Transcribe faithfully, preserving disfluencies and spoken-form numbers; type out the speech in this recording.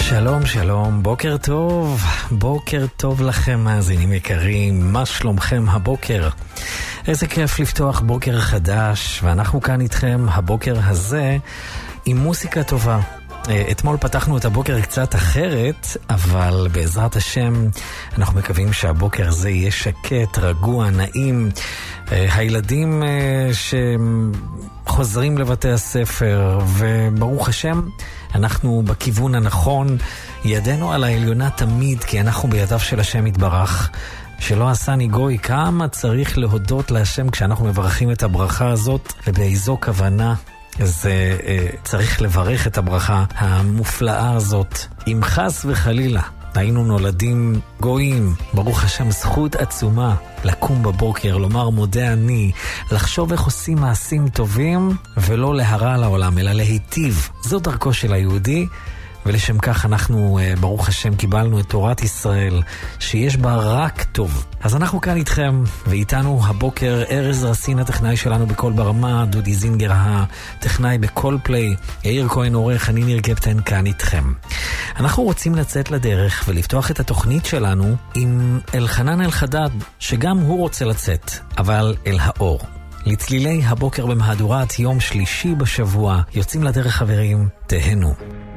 שלום, שלום, בוקר טוב, בוקר טוב לכם מאזינים יקרים, מה שלומכם הבוקר? איזה כיף לפתוח בוקר חדש, ואנחנו כאן איתכם הבוקר הזה עם מוסיקה טובה. אתמול פתחנו את הבוקר קצת אחרת, אבל בעזרת השם אנחנו מקווים שהבוקר הזה יהיה שקט, רגוע, נעים. הילדים שחוזרים לבתי הספר, וברוך השם אנחנו בכיוון הנכון, ידנו על העליונה תמיד, כי אנחנו בידיו של השם יתברך, שלא עשני גוי. כמה צריך להודות להשם כשאנחנו מברכים את הברכה הזאת, ובאיזו כוונה. אז uh, צריך לברך את הברכה המופלאה הזאת. אם חס וחלילה היינו נולדים גויים, ברוך השם, זכות עצומה לקום בבוקר, לומר מודה אני, לחשוב איך עושים מעשים טובים ולא להרע לעולם, אלא להיטיב. זו דרכו של היהודי, ולשם כך אנחנו, ברוך השם, קיבלנו את תורת ישראל שיש בה רק טוב. אז אנחנו כאן איתכם, ואיתנו הבוקר ארז רסין, הטכנאי שלנו בכל ברמה, דודי זינגר הטכנאי בכל פליי, יאיר כהן עורך, אני ניר קפטן כאן איתכם. אנחנו רוצים לצאת לדרך ולפתוח את התוכנית שלנו עם אלחנן אלחדד, שגם הוא רוצה לצאת, אבל אל האור. לצלילי הבוקר במהדורת יום שלישי בשבוע, יוצאים לדרך חברים, תהנו.